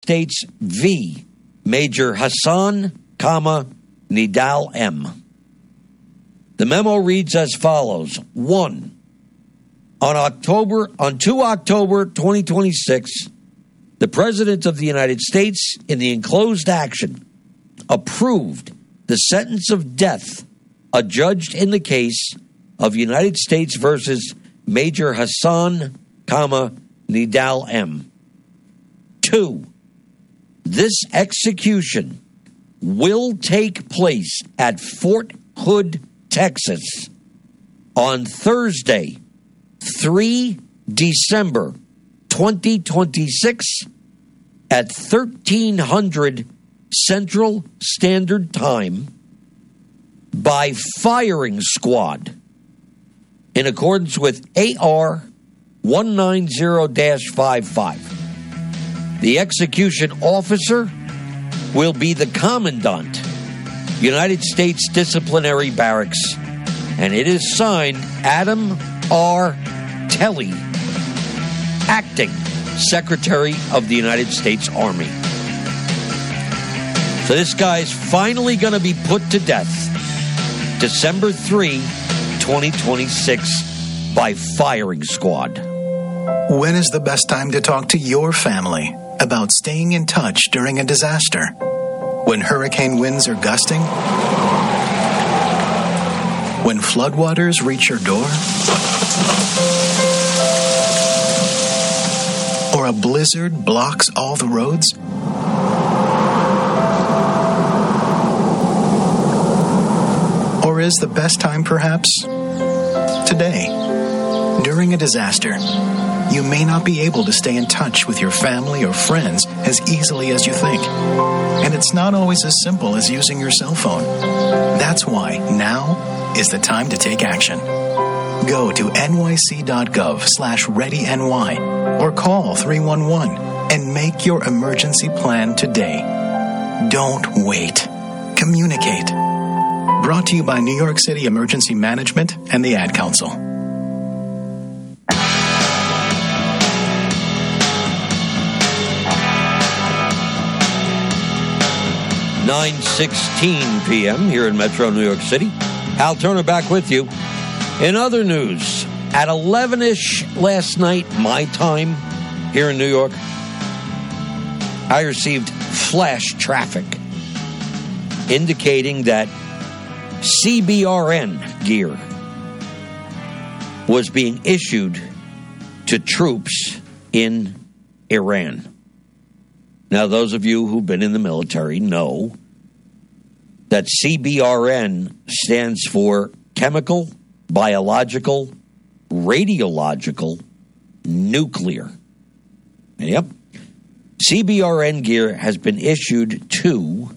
States v. Major Hassan, Nidal M. The memo reads as follows. 1. On 2 October 2026, the President of the United States, in the enclosed action, approved the sentence of death adjudged in the case of United States versus Major Hassan, Nidal M. 2. This execution will take place at Fort Hood, Texas, on Thursday, 3 December 2026 at 1300 Central Standard Time by firing squad in accordance with AR 190-55. The execution officer will be the Commandant, United States Disciplinary Barracks, and it is signed Adam R. Telly, Acting Secretary of the United States Army. So this guy's finally going to be put to death December 3, 2026 by firing squad. When is the best time to talk to your family about staying in touch during a disaster? When hurricane winds are gusting? When floodwaters reach your door? Or a blizzard blocks all the roads? Or is the best time perhaps today? During a disaster, you may not be able to stay in touch with your family or friends as easily as you think. And it's not always as simple as using your cell phone. That's why now is the time to take action. Go to nyc.gov/readyny or call 311 and make your emergency plan today. Don't wait. Communicate. Brought to you by New York City Emergency Management and the Ad Council. 9:16 p.m. here in Metro New York City. Hal Turner back with you. In other news, at 11-ish last night, my time here in New York, I received flash traffic indicating that CBRN gear was being issued to troops in Iran. Now, those of you who've been in the military know that CBRN stands for Chemical, Biological, Radiological, Nuclear. Yep. CBRN gear has been issued to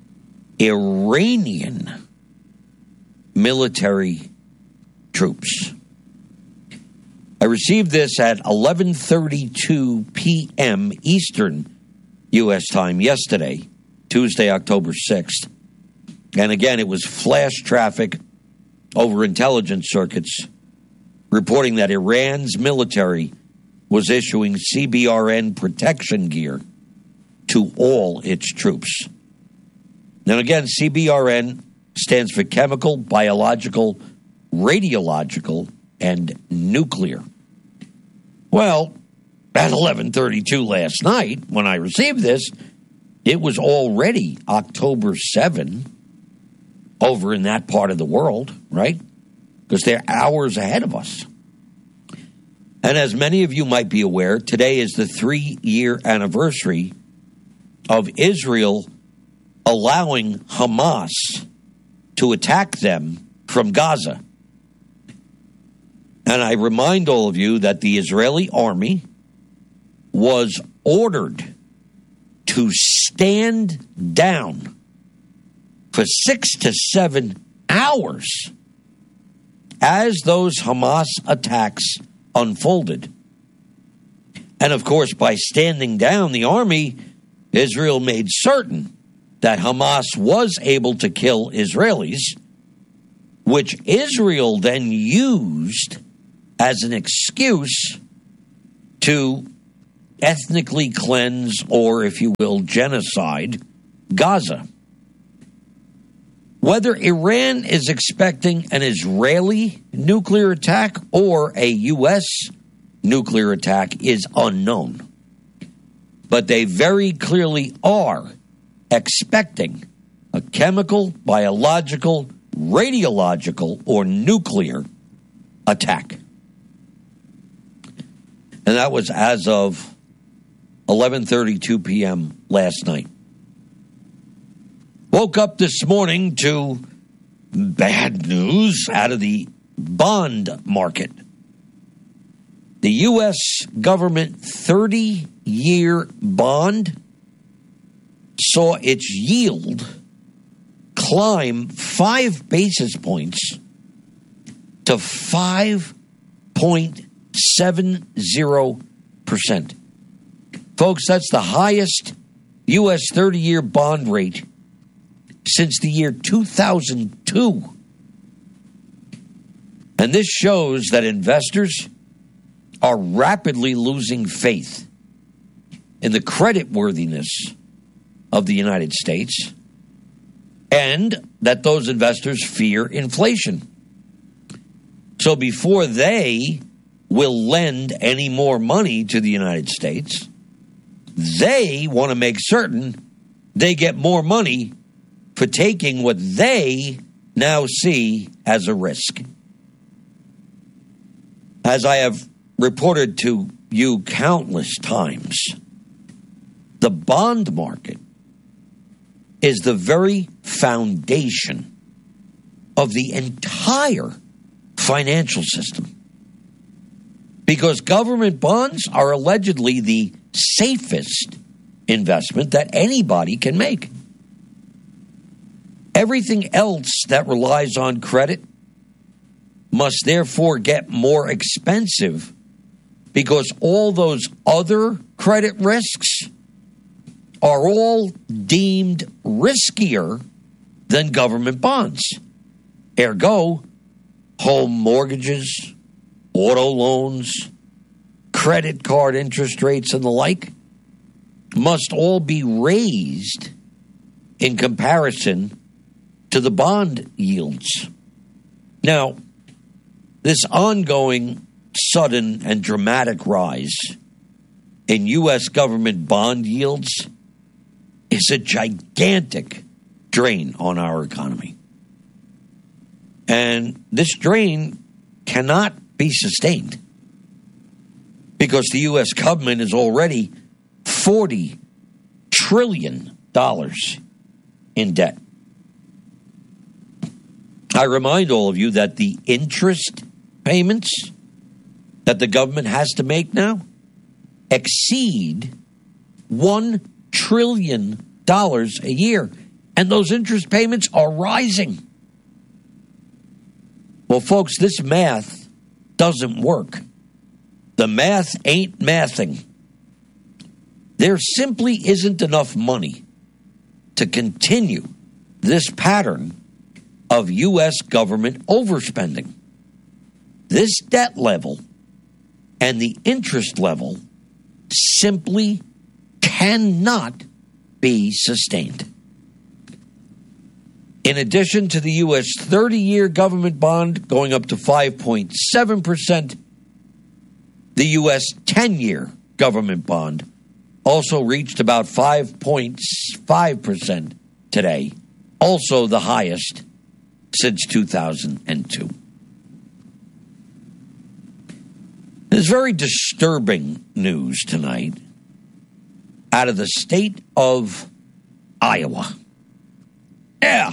Iranian military troops. I received this at 11:32 p.m. Eastern U.S. time yesterday, Tuesday, October 6th. And again, it was flash traffic over intelligence circuits reporting that Iran's military was issuing CBRN protection gear to all its troops. Now again, CBRN stands for Chemical, Biological, Radiological, and Nuclear. Well, at 11:32 last night, when I received this, it was already October 7 over in that part of the world, right? Because they're hours ahead of us. And as many of you might be aware, today is the 3-year anniversary of Israel allowing Hamas to attack them from Gaza. And I remind all of you that the Israeli army was ordered to stand down for 6 to 7 hours as those Hamas attacks unfolded. And of course, by standing down, the army, Israel made certain that Hamas was able to kill Israelis, which Israel then used as an excuse to ethnically cleanse, or if you will, genocide Gaza. Whether Iran is expecting an Israeli nuclear attack or a U.S. nuclear attack is unknown. But they very clearly are expecting a chemical, biological, radiological, or nuclear attack. And that was as of 11:32 p.m. last night. Woke up this morning to bad news out of the bond market. The U.S. government 30-year bond saw its yield climb 5 basis points to 5.70%. Folks, that's the highest U.S. 30-year bond rate since the year 2002. And this shows that investors are rapidly losing faith in the creditworthiness of the United States, and that those investors fear inflation. So before they will lend any more money to the United States, they want to make certain they get more money for taking what they now see as a risk. As I have reported to you countless times, the bond market is the very foundation of the entire financial system. Because government bonds are allegedly the safest investment that anybody can make. Everything else that relies on credit must therefore get more expensive because all those other credit risks are all deemed riskier than government bonds. Ergo, home mortgages, auto loans, credit card interest rates, and the like must all be raised in comparison to the bond yields. Now, this ongoing, sudden, and dramatic rise in U.S. government bond yields is a gigantic drain on our economy. And this drain cannot be sustained because the U.S. government is already $40 trillion in debt. I remind all of you that the interest payments that the government has to make now exceed $1 trillion a year, and those interest payments are rising. Well, folks, this math doesn't work. The math ain't mathing. There simply isn't enough money to continue this pattern of U.S. government overspending. This debt level and the interest level simply cannot be sustained. In addition to the U.S. 30-year government bond going up to 5.7%, the U.S. 10-year government bond also reached about 5.5% today, also the highest since 2002. There's very disturbing news tonight out of the state of Iowa. Yeah,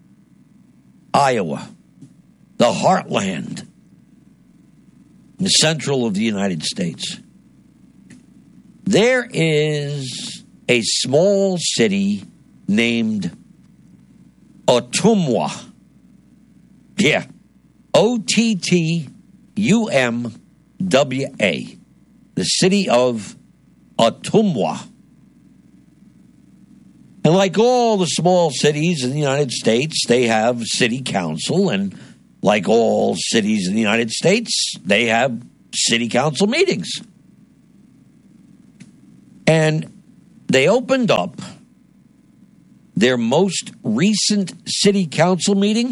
Iowa, the heartland, the central of the United States. There is a small city named Ottumwa. Yeah, Ottumwa, the city of Ottumwa. And like all the small cities in the United States, they have city council, and like all cities in the United States, they have city council meetings. And they opened up their most recent city council meeting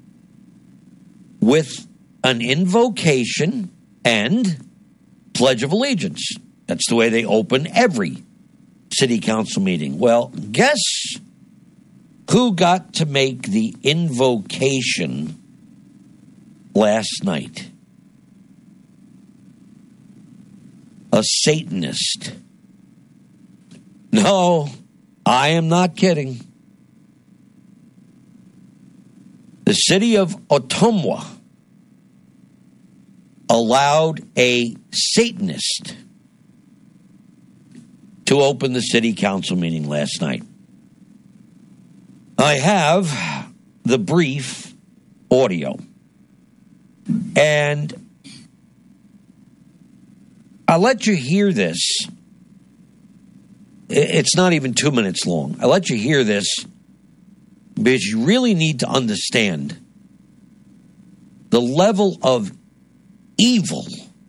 with an invocation and Pledge of Allegiance. That's the way they open every city council meeting. Well, guess who got to make the invocation last night? A Satanist. No, I am not kidding. The city of Ottumwa allowed a Satanist to open the city council meeting last night. I have the brief audio, and I'll let you hear this. It's not even 2 minutes long. I'll let you hear this because you really need to understand the level of evil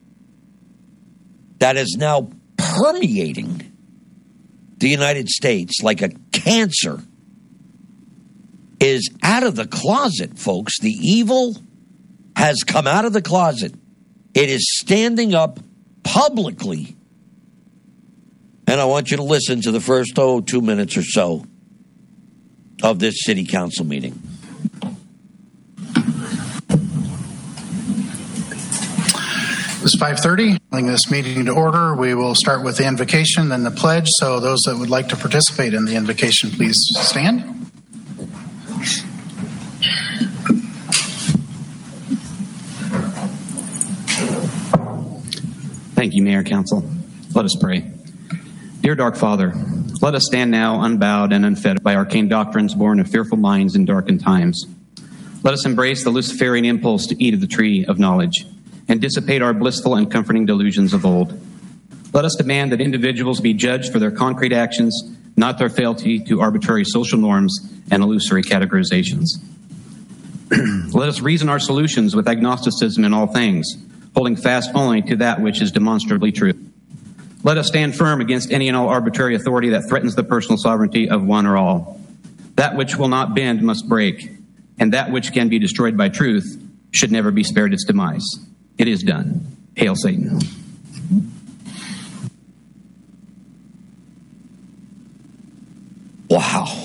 that is now permeating the United States like a cancer is out of the closet, folks. The evil has come out of the closet. It is standing up publicly. And I want you to listen to the first 2 minutes or so of this city council meeting. It's 5:30. Calling this meeting to order. We will start with the invocation, then the pledge. So those that would like to participate in the invocation, please stand. Thank you, Mayor, Council. Let us pray. Dear Dark Father, let us stand now unbowed and unfed by arcane doctrines born of fearful minds in darkened times. Let us embrace the Luciferian impulse to eat of the tree of knowledge and dissipate our blissful and comforting delusions of old. Let us demand that individuals be judged for their concrete actions, not their fealty to arbitrary social norms and illusory categorizations. Let us reason our solutions with agnosticism in all things, holding fast only to that which is demonstrably true. Let us stand firm against any and all arbitrary authority that threatens the personal sovereignty of one or all. That which will not bend must break, and that which can be destroyed by truth should never be spared its demise. It is done. Hail Satan. Wow.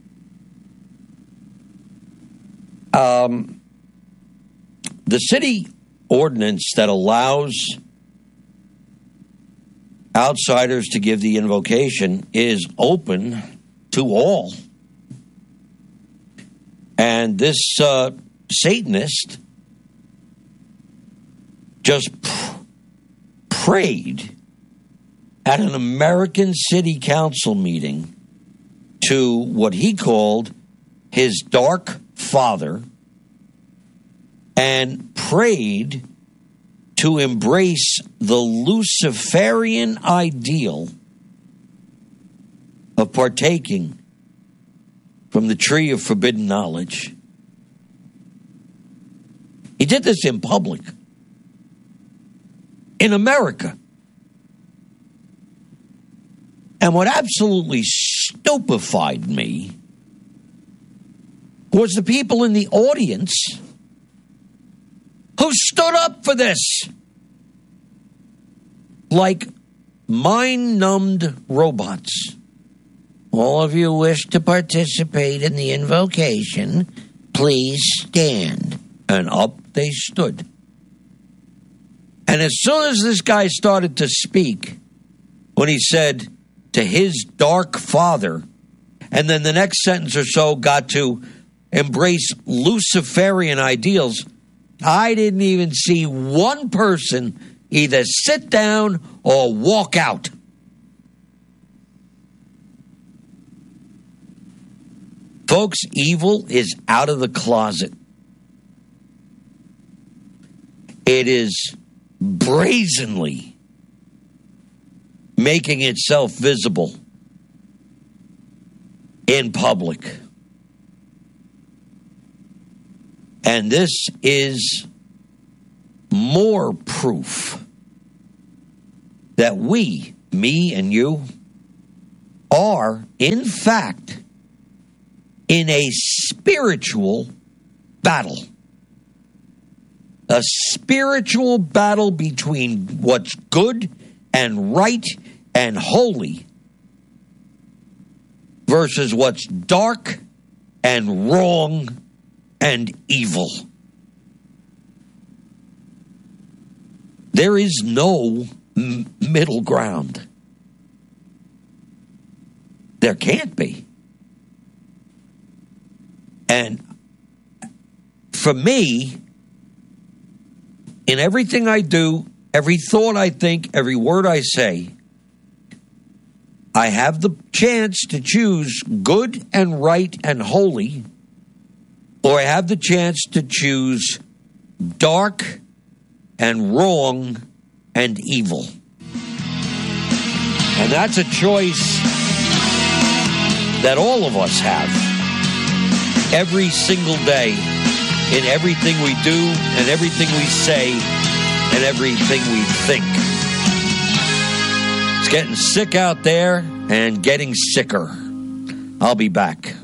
The city ordinance that allows outsiders to give the invocation is open to all. And this Satanist just prayed at an American city council meeting to what he called his dark father and prayed to embrace the Luciferian ideal of partaking from the tree of forbidden knowledge. He did this in public, in America. And what absolutely stupefied me was the people in the audience who stood up for this like mind-numbed robots. All of you wish to participate in the invocation, please stand. And up they stood. And as soon as this guy started to speak, when he said to his dark father, and then the next sentence or so got to embrace Luciferian ideals, I didn't even see one person either sit down or walk out. Folks, evil is out of the closet. It is brazenly making itself visible in public. And this is more proof that we, me and you, are, in fact, in a spiritual battle. A spiritual battle between what's good and right and holy versus what's dark and wrong and evil. There is no middle ground. There can't be. And for me, in everything I do, every thought I think, every word I say, I have the chance to choose good and right and holy, or I have the chance to choose dark and wrong and evil. And that's a choice that all of us have every single day in everything we do and everything we say and everything we think. It's getting sick out there and getting sicker. I'll be back.